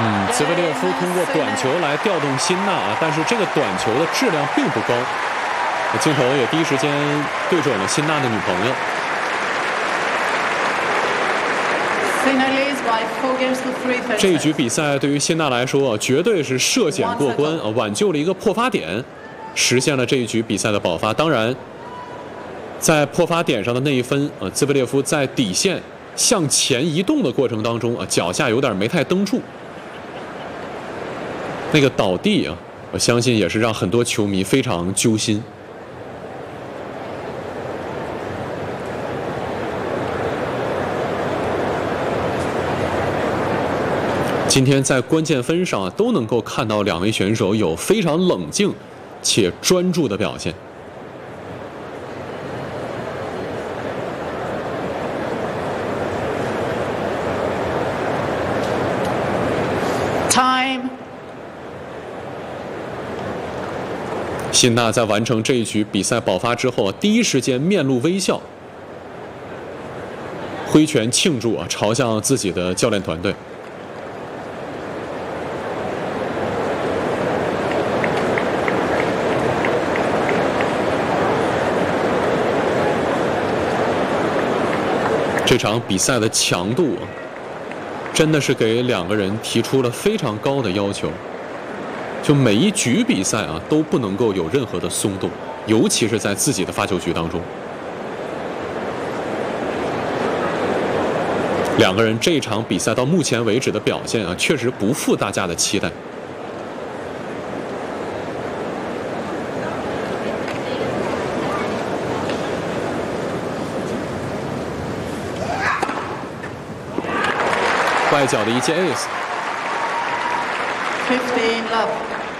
兹维列夫通过短球来调动辛纳啊，但是这个短球的质量并不高。镜头也第一时间对准了辛纳的女朋友。这一局比赛对于辛纳来说，绝对是涉险过关啊，挽救了一个破发点，实现了这一局比赛的保发。当然，在破发点上的那一分，兹维列夫在底线向前移动的过程当中啊，脚下有点没太蹬住。那个倒地啊，我相信也是让很多球迷非常揪心。今天在关键分上都能够看到两位选手有非常冷静且专注的表现。 Time。 辛纳在完成这一局比赛保发之后，第一时间面露微笑，挥拳庆祝啊，朝向自己的教练团队。这场比赛的强度真的是给两个人提出了非常高的要求，就每一局比赛啊都不能够有任何的松动，尤其是在自己的发球局当中。两个人这场比赛到目前为止的表现啊，确实不负大家的期待。外角的一记 ace。 15 love。